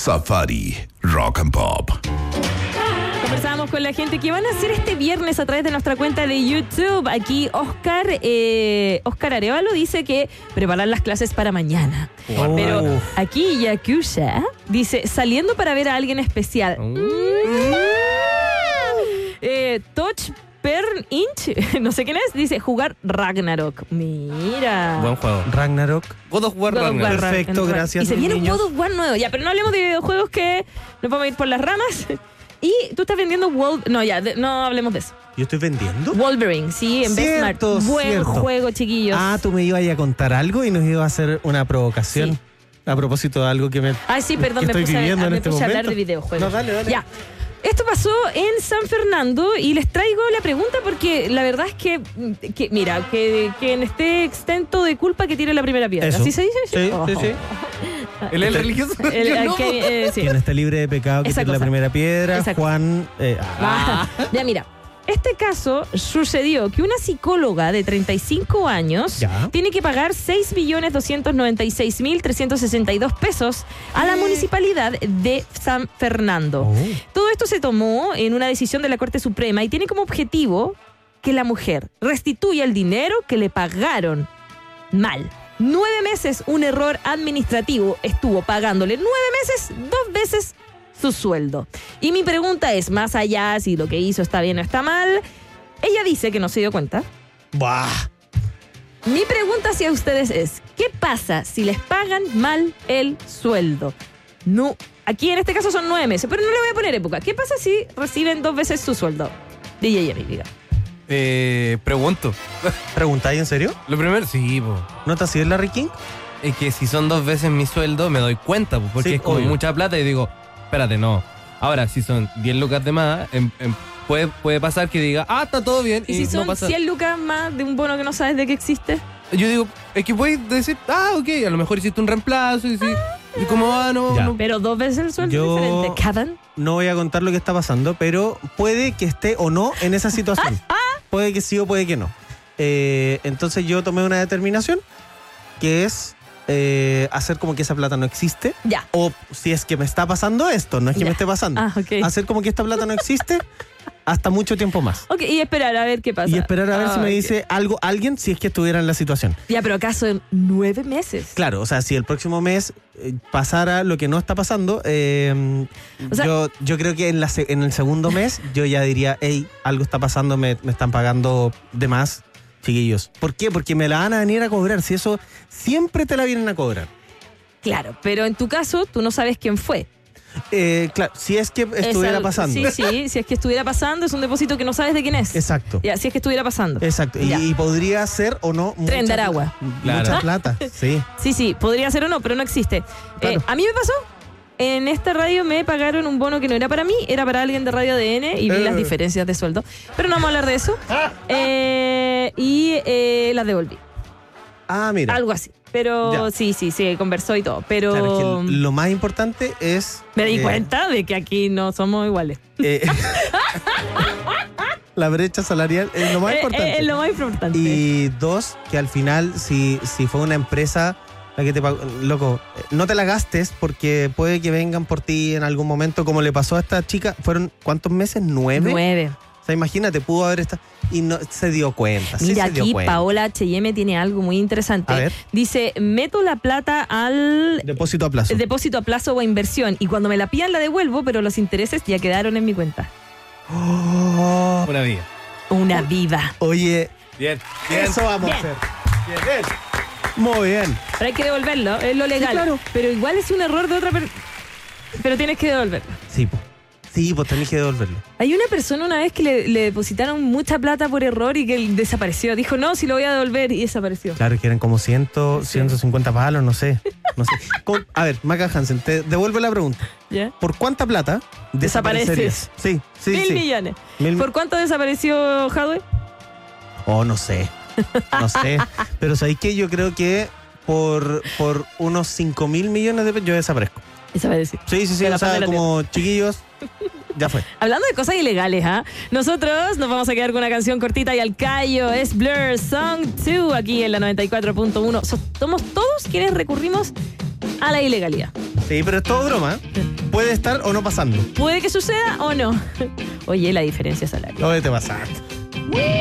Safari Rock and Pop. Conversábamos con la gente que van a hacer este viernes a través de nuestra cuenta de YouTube. Aquí Oscar Arevalo dice que preparar las clases para mañana. Oh. Pero aquí Yakusha dice saliendo para ver a alguien especial. Touch Pern Inch, no sé quién es, dice jugar Ragnarok. Mira. Buen juego. Ragnarok. God of War God of Ragnarok. War Perfecto, gracias. Y se viene un niños. God of War nuevo. Ya, pero no hablemos de videojuegos que nos vamos a ir por las ramas. Y tú estás vendiendo no hablemos de eso. ¿Yo estoy vendiendo? Wolverine, sí, en Bestmart. Cierto, Buen cierto. juego, chiquillos. Ah, tú me ibas a contar algo y nos ibas a hacer una provocación. Sí. A propósito de algo que me. Ay, sí, perdón, que me estoy puse, viviendo en me este puse a hablar momento. de videojuegos. No, dale. Ya. Esto pasó en San Fernando y les traigo la pregunta porque la verdad es que mira, que en este extento de culpa que tiene la primera piedra. Eso. ¿Así se dice? Sí, Oh. sí, sí. ¿Él es el religioso? Yo no. Sí. Quien está libre de pecado que Esa tire la cosa. primera piedra. Esa cosa. Juan. Ya, mira. Este caso sucedió que una psicóloga de 35 años Ya. tiene que pagar 6.296.362 pesos a la municipalidad de San Fernando. Oh. Todo esto se tomó en una decisión de la Corte Suprema y tiene como objetivo que la mujer restituya el dinero que le pagaron mal. 9 meses, un error administrativo. Estuvo pagándole 9 meses, 2 veces su sueldo. Y mi pregunta es, más allá si lo que hizo está bien o está mal, ella dice que no se dio cuenta. Buah. Mi pregunta hacia ustedes es, ¿qué pasa si les pagan mal el sueldo? No, aquí en este caso son 9 meses, pero no le voy a poner época. ¿Qué pasa si reciben 2 veces su sueldo? DJ Jerry, diga. Pregunto. ¿Preguntáis en serio? Lo primero, sí, po. ¿No te has sido el Larry King? Es que si son 2 veces mi sueldo, me doy cuenta, po, porque Sí, es como obvio. mucha plata y digo, espérate, no. Ahora, si son 10 lucas de más, puede pasar que diga, está todo bien. ¿Y si no son pasa. 100 lucas más de un bono que no sabes de que existe? Yo digo, es que puedes decir, ok, a lo mejor hiciste un reemplazo y como, no, Ya. no. Pero 2 veces el sueldo Yo- es diferente. ¿Cadan? No voy a contar lo que está pasando, pero puede que esté o no en esa situación. Puede que sí o puede que no. Entonces yo tomé una determinación que es hacer como que esa plata no existe. Ya. O si es que me está pasando esto, no es que Ya. me esté pasando. Ok. Hacer como que esta plata no existe hasta mucho tiempo más. Ok, y esperar a ver qué pasa. Y esperar a ver si me Ok. dice algo alguien si es que estuviera en la situación. Ya, pero acaso en 9 meses. Claro, o sea, si el próximo mes pasara lo que no está pasando, O sea- yo creo que en el segundo mes yo ya diría, hey, algo está pasando, me están pagando de más, chiquillos. ¿Por qué? Porque me la van a venir a cobrar, si eso siempre te la vienen a cobrar. Claro, pero en tu caso tú no sabes quién fue. Claro, si es que estuviera pasando. Sí, si es que estuviera pasando es un depósito que no sabes de quién es. Exacto. Ya, si es que estuviera pasando. Exacto. Ya. Y podría ser o no Tren de Aragua. Claro. Mucha plata, sí. Sí, podría ser o no, pero no existe. Claro. A mí me pasó. En esta radio me pagaron un bono que no era para mí, era para alguien de Radio ADN y vi las diferencias de sueldo. Pero no vamos a hablar de eso. Las devolví. Ah, mira. Algo así. Pero Ya. sí, conversó y todo. Pero Claro, es que lo más importante es... me di cuenta de que aquí no somos iguales. La brecha salarial es lo más importante. Es lo más importante. Y 2, que al final, si fue una empresa la que te pagó, loco, no te la gastes porque puede que vengan por ti en algún momento, como le pasó a esta chica. ¿Fueron cuántos meses? 9. 9. O sea, imagínate, pudo haber estado... Y no se dio cuenta. Sí Mira, se dio aquí cuenta. Paola H&M tiene algo muy interesante. A ver. Dice, meto la plata al Depósito a plazo. depósito a plazo o a inversión y cuando me la pidan la devuelvo, pero los intereses ya quedaron en mi cuenta. Oh, Una vida. Una viva. oye, Bien. eso vamos a hacer. Bien. Muy bien. Pero hay que devolverlo, es lo legal. Sí, claro. Pero igual es un error de otra persona. Pero tienes que devolverlo. Sí, pues tenés que devolverlo. Hay una persona una vez que le depositaron mucha plata por error y que él desapareció. Dijo, no, si lo voy a devolver y desapareció. Claro, que eran como 150 palos, no sé. A ver, Maca Hansen, te devuelve la pregunta. ¿Ya? ¿Por cuánta plata Desapareces. Sí. 1.000 millones. 1.000 ¿Por cuánto desapareció Hadwe? Oh, no sé. No sé. Pero ¿sabéis qué? Yo creo que por unos 5.000 millones de pesos yo desaparezco. Desapareció. Sí. De la O sea, faz de la como chiquillos, ya fue. Hablando de cosas ilegales, nosotros nos vamos a quedar con una canción cortita y al callo. Es Blur Song 2 aquí en la 94.1. Somos todos quienes recurrimos a la ilegalidad. Sí, pero es todo broma. Puede estar o no pasando. Puede que suceda o no. Oye, la diferencia salarial. No te pasaste.